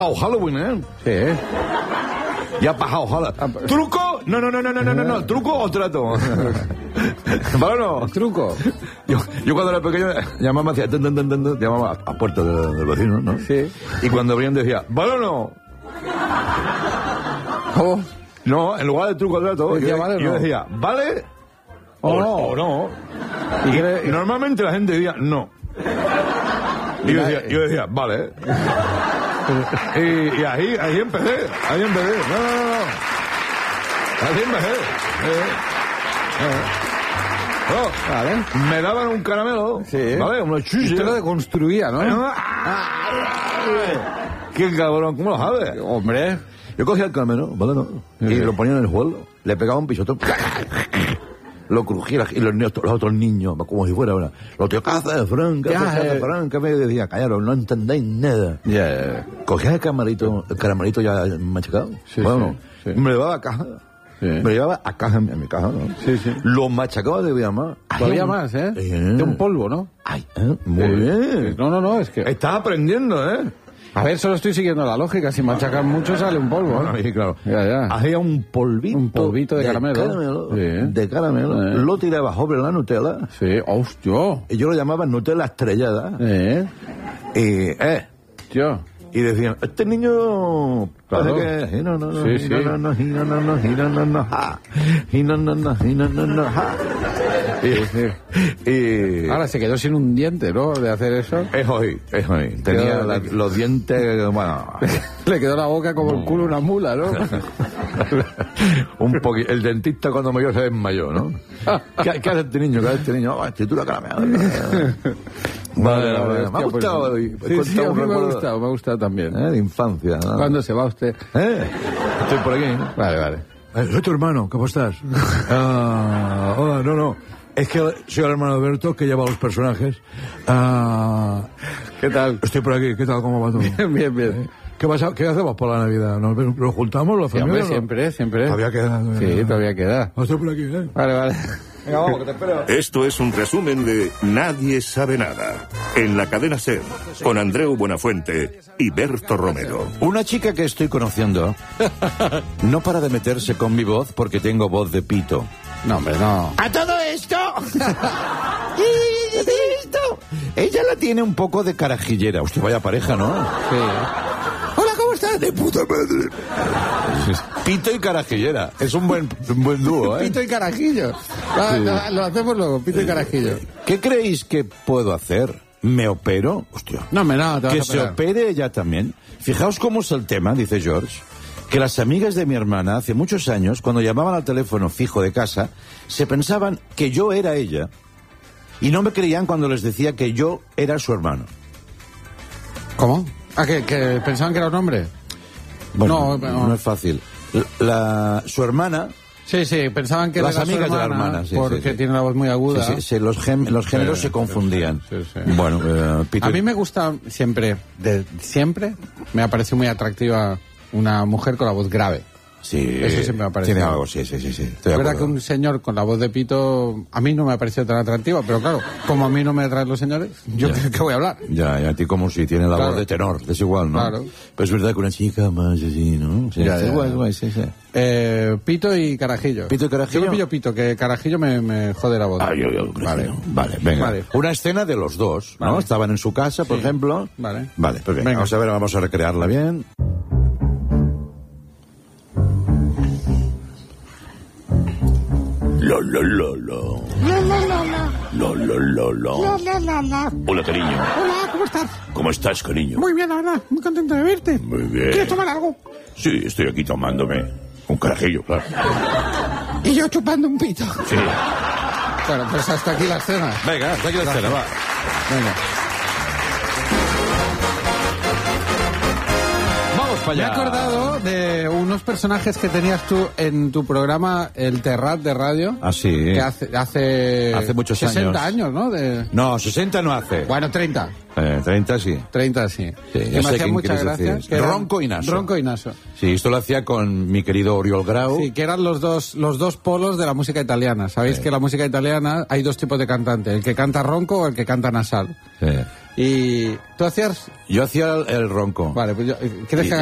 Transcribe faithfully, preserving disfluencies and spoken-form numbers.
Halloween, ¿eh? Sí. Ya ha pasado Halloween. ¿Truco? No, no, no, no, no, no, no, no. ¿Truco o trato? ¿Vale o no? ¿Truco? Yo, yo cuando era pequeño llamaba hacia, ten, ten, ten, ten, llamaba a puerta del, del vecino, ¿no? Sí. Y cuando abrían decía, ¿vale o no? ¿Cómo? No, en lugar de truco o trato, Decía, yo, ¿vale o yo no? decía, ¿vale? O no. O no. ¿Y Y, qué le- y normalmente la gente decía, no. Y yo decía, yo decía, vale. Y, y ahí, ahí empecé, ahí empecé. No, no, no, no. Así empecé. Eh, eh. Oh, Vale. me daban un caramelo, Sí. ¿vale? Unos chuches. Usted lo deconstruía, ¿no? ¡Qué cabrón! ¿Cómo lo sabes? Hombre. Yo cogía el caramelo, ¿vale? No? Y lo ponía en el suelo, le pegaba un pisotón, lo crujía, y los, niños, los otros niños, como si fuera ahora, los tíos, ¿qué haces, Frank? ¿Qué ¿Qué haces, haces? Frank? ¿Qué me decía? Callaros, no entendéis nada. Yeah. Cogía el caramelito, el caramelito ya machacado, Sí, bueno, sí, sí. me lo llevaba a caja. Sí. Me lo llevaba a caja, a mi caja, ¿no? Sí, sí. Lo machacaba de más. Todavía más, ¿eh? De un polvo, ¿no? Ay, ¿eh? Muy Sí. bien. No, no, no, es que... Estás aprendiendo, ¿eh? A ver, solo estoy siguiendo la lógica. Si machacan mucho, sale un polvo. Bueno, ¿eh? sí, claro. Ya, ya. Hacía un polvito. Un polvito de caramelo. Sí. De caramelo. Sí. Lo tiraba sobre la Nutella. Sí, hostia. Y yo lo llamaba Nutella estrellada. ¿Eh? Y, eh, Tío. y decían, este niño... Claro. parece que... No, no, no, Sí, sí. no, no, no, no, no, no, no, no, no, ja. Y no, no, no, no, no, no, ja. Y, y, Ahora se quedó sin un diente, ¿no? De hacer eso. es hoy, es hoy. Tenía Quedó- la- los dientes, bueno... Le quedó la boca como el culo de una mula, ¿no? un poquito. El dentista cuando me vio se desmayó, ¿no? ¿Qué, ¿Qué hace este niño? ¿Qué hace este niño? Oh, escritura caramelo. Vale, vale. Me ha Hostia, gustado pues, hoy. Sí, sí, a mí me ha recuerdo, gustado, me ha gustado también. ¿eh? De infancia, ¿no? ¿Cuándo se va usted? ¿Eh? Estoy por aquí, ¿no? Vale, vale. Eh, soy tu hermano, ¿cómo estás? Ah, hola, no, no. Es que soy el hermano de Alberto, que lleva los personajes. Ah, ¿Qué tal? estoy por aquí, ¿qué tal? ¿Cómo va todo? Bien, bien. ¿Qué, pasa? ¿Qué hacemos por la Navidad? ¿Nos, nos juntamos los Sí, hombre, familiares? siempre, siempre. Todavía queda. Sí, todavía queda. Estoy por aquí, ¿eh? Vale, vale. Venga, vamos, que te espero. Esto es un resumen de Nadie sabe nada, en la cadena SER, con Andreu Buenafuente y Berto Romero. Una chica que estoy conociendo no para de meterse con mi voz porque tengo voz de pito. No, hombre, no. ¡A todo esto! esto! Ella la tiene un poco de carajillera. Usted vaya pareja, ¿no? Sí. Hola, ¿cómo estás? De puta madre. Pito y carajillera. Es un buen, un buen dúo, ¿eh? Pito y carajillo. Va, lo, lo hacemos luego, pito y carajillo. ¿Qué creéis que puedo hacer? ¿Me opero? Hostia. No, hombre, no, te vas Que a se operar. opere ella también. Fijaos cómo es el tema, dice George, que las amigas de mi hermana hace muchos años, cuando llamaban al teléfono fijo de casa, se pensaban que yo era ella y no me creían cuando les decía que yo era su hermano. ¿Cómo? Ah, que, que pensaban que era un hombre. Bueno, No, no, no. es fácil. La, su hermana... Sí, sí, pensaban que Las era su amigas de la hermana, hermana, sí, porque sí, sí. tiene la voz muy aguda. Sí, sí, sí, los, gem- los géneros Sí, se confundían. sí, sí. Bueno, eh, Peter- A mí me gusta siempre, de siempre, me ha parecido muy atractiva una mujer con la voz grave. Sí, Eso siempre me ha parecido. Tiene algo, sí, sí, sí. sí. Estoy Es de verdad que acuerdo. un señor con la voz de pito a mí no me ha parecido tan atractiva, pero claro, como a mí no me atraen los señores, yo Ya. ¿qué, qué voy a hablar? Ya, ya, a ti como si tiene la Claro. voz de tenor, es igual, ¿no? Claro. Pero es verdad que una chica más así, ¿no? Sí, Ya, sí, ya, guay, ya. guay, sí, sí. Eh, pito y carajillo. ¿Pito y carajillo? Yo me pillo pito, que carajillo me, me jode la voz. Ah, yo, yo, Vale. vale. Vale, venga. Vale. Una escena de los dos, ¿no? Vale. Estaban en su casa, por Sí. ejemplo. Vale. Vale, pues venga, Venga. vamos a ver, vamos a recrearla bien. La, la, la, la. La, la, la, la. La, la, la, La, la. la, la, la. Hola, cariño. Hola, ¿cómo estás? ¿Cómo estás, cariño? Muy bien, la verdad. Muy contento de verte. Muy bien. ¿Quieres tomar algo? Sí, estoy aquí tomándome un carajillo, claro. Y yo chupando un pito. Sí. Bueno, pues hasta aquí la escena. Venga, hasta aquí la escena, va. Venga. Vamos para Me he allá. acordado de unos personajes que tenías tú en tu programa El Terrat de radio. Ah, sí. Que hace, hace, Hace muchos sesenta años. años, ¿no? De... No, sesenta no hace. Bueno, treinta. Eh, treinta sí. treinta, sí. Sí, que ya me sé hacían quién muchas quieres gracias. decir. que eran- Ronco y Naso. Ronco y Naso. Sí, esto lo hacía con mi querido Oriol Grau. Sí, que eran los dos, los dos polos de la música italiana. Sabéis Sí. que la música italiana hay dos tipos de cantante, el que canta ronco o el que canta nasal. Sí. Y tú hacías... Yo hacía el, el ronco. Vale, pues yo, ¿quieres Y- que